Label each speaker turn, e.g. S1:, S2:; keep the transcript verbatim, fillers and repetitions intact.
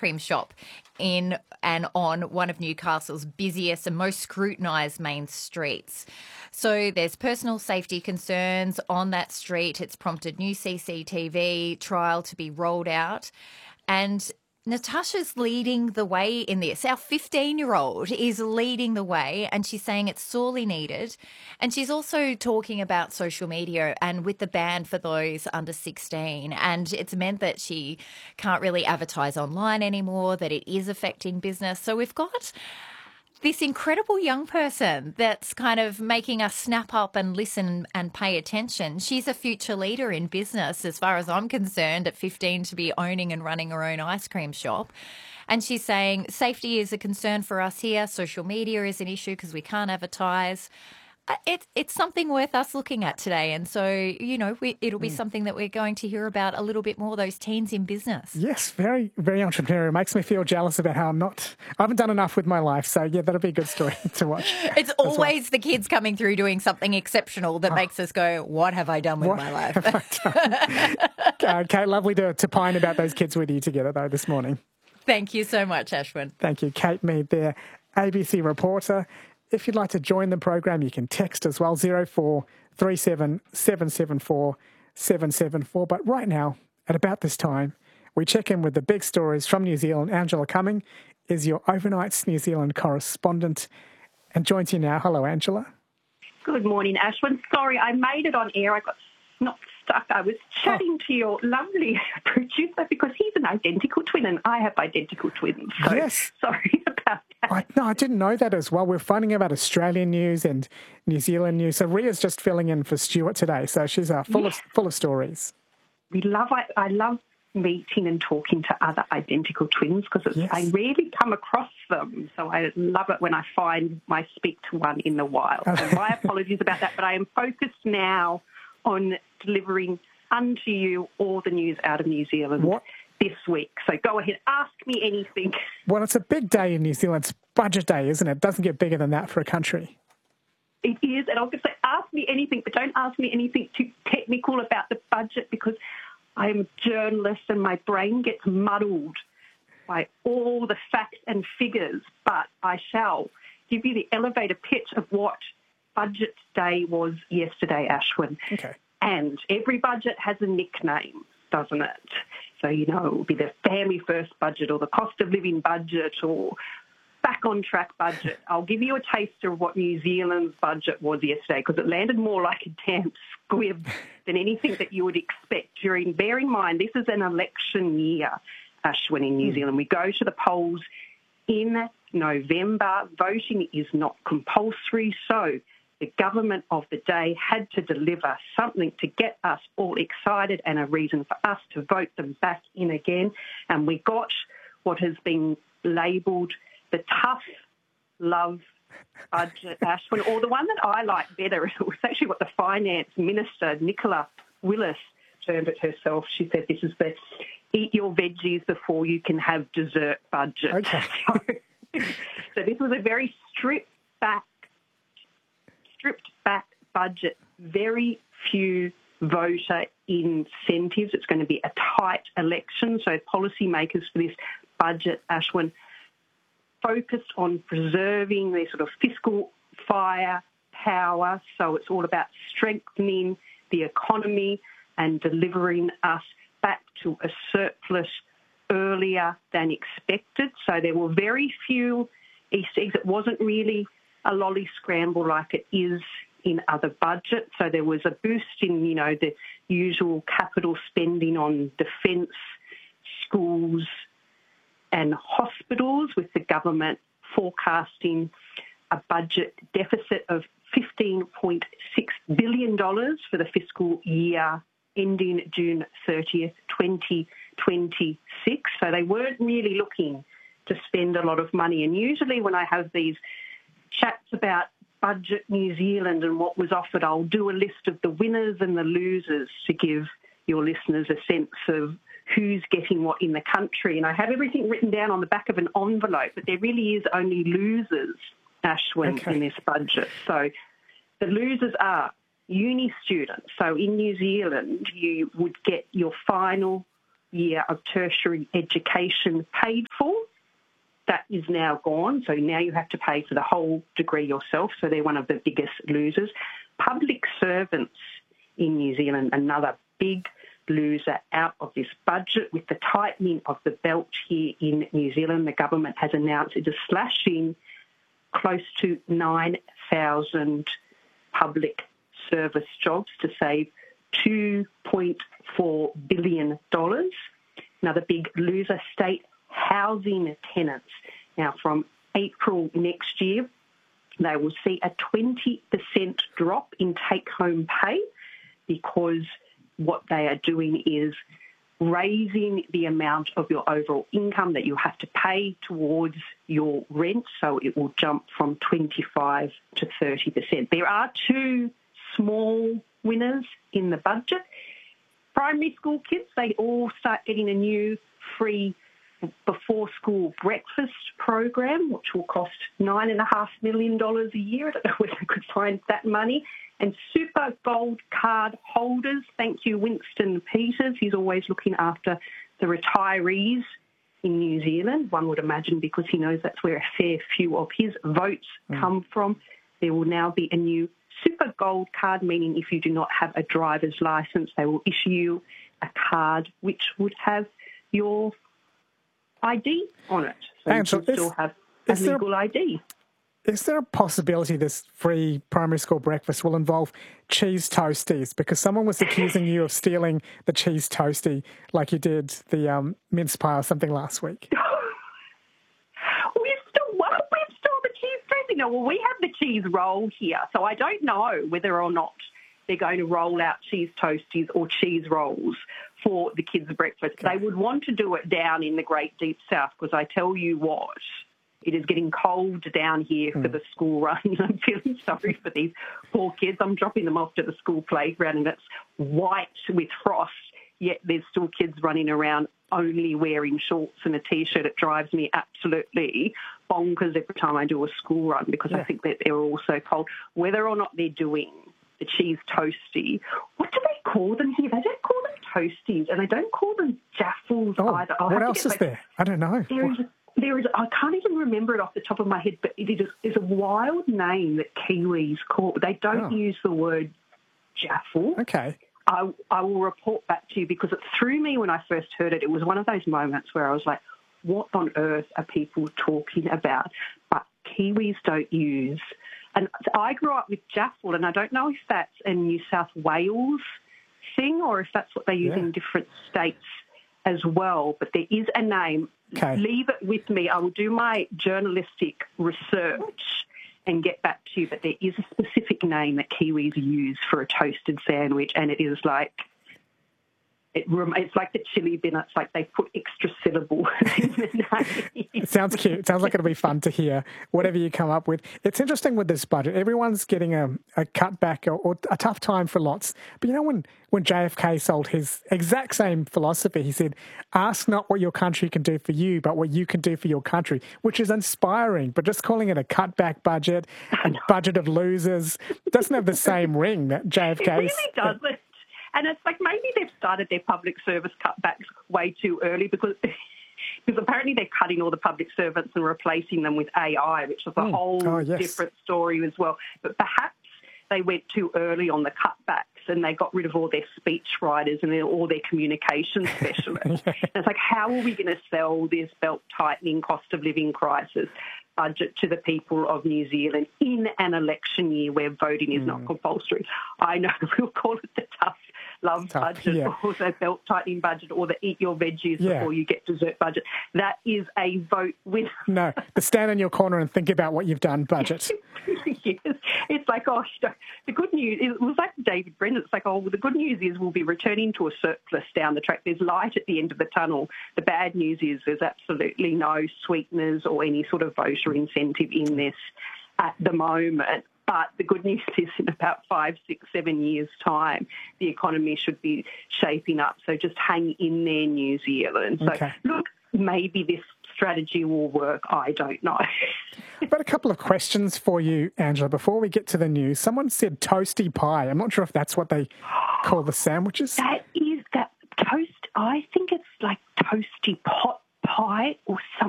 S1: cream shop in and on one of Newcastle's busiest and most scrutinised main streets. So there's personal safety concerns on that street. It's prompted new C C T V trial to be rolled out. And Natasha's leading the way in this. Our fifteen-year-old is leading the way, and she's saying it's sorely needed. And she's also talking about social media and with the ban for those under sixteen. And it's meant that she can't really advertise online anymore, that it is affecting business. So we've got this incredible young person that's kind of making us snap up and listen and pay attention. She's a future leader in business, as far as I'm concerned, at fifteen to be owning and running her own ice cream shop. And she's saying safety is a concern for us here. Social media is an issue because we can't advertise. It, it's something worth us looking at today. And so, you know, we, it'll be mm. something that we're going to hear about a little bit more, those teens in business.
S2: Yes, very, very entrepreneurial. It makes me feel jealous about how I'm not, I haven't done enough with my life. So, yeah, that'll be a good story to watch.
S1: It's always well. the kids coming through doing something exceptional that oh. makes us go, what have I done with
S2: what
S1: my life?
S2: uh, Kate, lovely to, to pine about those kids with you together, though, this morning.
S1: Thank you so much, Ashwin.
S2: Thank you. Kate Mead there, A B C reporter. If you'd like to join the program, you can text as well, zero four three seven seven seven four seven seven four. But right now, at about this time, we check in with the big stories from New Zealand. Angela Cumming is your Overnights New Zealand correspondent and joins you now. Hello, Angela.
S3: Good morning, Ashwin. Sorry, I made it on air. I got not stuck. I was chatting oh. to your lovely producer because he's an identical twin and I have identical twins. So
S2: yes.
S3: Sorry about that.
S2: I, no, I didn't know that as well. We're finding out about Australian news and New Zealand news. So Ria's just filling in for Stuart today. So she's uh, full yeah. of full of stories.
S3: We love. I, I love meeting and talking to other identical twins because yes. I rarely come across them. So I love it when I find I speak to one in the wild. So my apologies about that, but I am focused now on delivering unto you all the news out of New Zealand.
S2: What?
S3: This week. So go ahead, ask me anything.
S2: Well, it's a big day in New Zealand. It's budget day, isn't it? It doesn't get bigger than that for a country.
S3: It is, and I was going to say, ask me anything, but don't ask me anything too technical about the budget because I'm a journalist and my brain gets muddled by all the facts and figures, but I shall give you the elevator pitch of what budget day was yesterday, Ashwin.
S2: Okay.
S3: And every budget has a nickname, doesn't it? So, you know, it will be the family first budget or the cost of living budget or back on track budget. I'll give you a taster of what New Zealand's budget was yesterday because it landed more like a damn squib than anything that you would expect during, bear in mind, this is an election year, Ashwin, in New Zealand. We go to the polls in November. Voting is not compulsory, so the government of the day had to deliver something to get us all excited and a reason for us to vote them back in again. And we got what has been labelled the tough love budget, Ashwin, or the one that I like better. It was actually what the Finance Minister, Nicola Willis, termed it herself. She said this is the eat your veggies before you can have dessert budget.
S2: Okay.
S3: So, so this was a very stripped back stripped back budget, very few voter incentives. It's going to be a tight election. So policymakers for this budget, Ashwin, focused on preserving their sort of fiscal firepower. So it's all about strengthening the economy and delivering us back to a surplus earlier than expected. So there were very few Easter eggs. It wasn't really a lolly scramble like it is in other budgets. So there was a boost in, you know, the usual capital spending on defence, schools and hospitals, with the government forecasting a budget deficit of fifteen point six billion dollars for the fiscal year ending June thirtieth, twenty twenty-six. So they weren't really looking to spend a lot of money. And usually when I have these chats about Budget New Zealand and what was offered, I'll do a list of the winners and the losers to give your listeners a sense of who's getting what in the country. And I have everything written down on the back of an envelope, but there really is only losers, Ashwin, okay. in this budget. So the losers are uni students. So in New Zealand, you would get your final year of tertiary education paid for. That is now gone, so now you have to pay for the whole degree yourself, so they're one of the biggest losers. Public servants in New Zealand, another big loser out of this budget. With the tightening of the belt here in New Zealand, the government has announced it is slashing close to nine thousand public service jobs to save two point four billion dollars. Another big loser, state housing tenants. Now, from April next year, they will see a twenty percent drop in take-home pay because what they are doing is raising the amount of your overall income that you have to pay towards your rent, so it will jump from twenty-five to thirty percent. There are two small winners in the budget. Primary school kids, they all start getting a new free before-school breakfast program, which will cost nine point five million dollars a year. I don't know where they could find that money. And super gold card holders, thank you, Winston Peters. He's always looking after the retirees in New Zealand, one would imagine, because he knows that's where a fair few of his votes mm. come from. There will now be a new super gold card, meaning if you do not have a driver's licence, they will issue you a card which would have your I D on it. So
S2: Angela,
S3: you can still
S2: is,
S3: have a legal
S2: there,
S3: I D.
S2: Is there a possibility this free primary school breakfast will involve cheese toasties? Because someone was accusing you of stealing the cheese toastie like you did the um, mince pie or something last week.
S3: We've still, what? We've still the cheese toastie. No, well, we have the cheese roll here, so I don't know whether or not they're going to roll out cheese toasties or cheese rolls for the kids' breakfast. Okay. They would want to do it down in the Great Deep South, because I tell you what, it is getting cold down here mm. for the school run. I'm feeling sorry for these poor kids. I'm dropping them off to the school playground and it's white with frost, yet there's still kids running around only wearing shorts and a T-shirt. It drives me absolutely bonkers every time I do a school run, because yeah. I think that they're all so cold. Whether or not they're doing the cheese toastie, what do they call them here? They don't call them toasties, and they don't call them jaffles
S2: oh,
S3: either. I'll
S2: what else is
S3: like,
S2: there? I don't know.
S3: There is, there is, I can't even remember it off the top of my head, but it is, is a wild name that Kiwis call. They don't oh. use the word jaffle.
S2: Okay.
S3: I, I will report back to you, because it threw me when I first heard it. It was one of those moments where I was like, what on earth are people talking about? But Kiwis don't use. And I grew up with jaffle, and I don't know if that's a New South Wales thing or if that's what they use yeah. in different states as well. But there is a name.
S2: Okay.
S3: Leave it with me. I will do my journalistic research and get back to you. But there is a specific name that Kiwis use for a toasted sandwich, and it is like, It, it's like the chili bin. It's like they put extra syllables in the name.
S2: It sounds cute. It sounds like it'll be fun to hear whatever you come up with. It's interesting with this budget. Everyone's getting a, a cutback or, or a tough time for lots. But you know, when, when J F K sold his exact same philosophy, he said, ask not what your country can do for you, but what you can do for your country, which is inspiring. But just calling it a cutback budget, a budget of losers, doesn't have the same ring that J F K...
S3: It really doesn't. And it's like maybe they've started their public service cutbacks way too early, because because apparently they're cutting all the public servants and replacing them with A I, which is a mm. whole
S2: oh, yes.
S3: different story as well. But perhaps they went too early on the cutbacks and they got rid of all their speech writers and all their communication specialists. yeah. And it's like, how are we going to sell this belt-tightening cost of living crisis budget to the people of New Zealand in an election year where voting is mm. not compulsory? I know we'll call it the tough love tough, budget
S2: yeah.
S3: or the belt-tightening budget or the eat your veggies yeah. before you get dessert budget. That is a vote winner.
S2: No, the stand in your corner and think about what you've done budget.
S3: yes. It's like, oh, you know, the good news, it was like David Brennan, it's like, oh, well, the good news is we'll be returning to a surplus down the track. There's light at the end of the tunnel. The bad news is there's absolutely no sweeteners or any sort of voter incentive in this at the moment. But the good news is in about five, six, seven years' time, the economy should be shaping up. So just hang in there, New Zealand. So,
S2: okay.
S3: look, maybe this strategy will work. I don't know.
S2: I've got a couple of questions for you, Angela, before we get to the news. Someone said toasty pie. I'm not sure if that's what they call the sandwiches.
S3: That is that toast. I think it's like toasty pot pie or something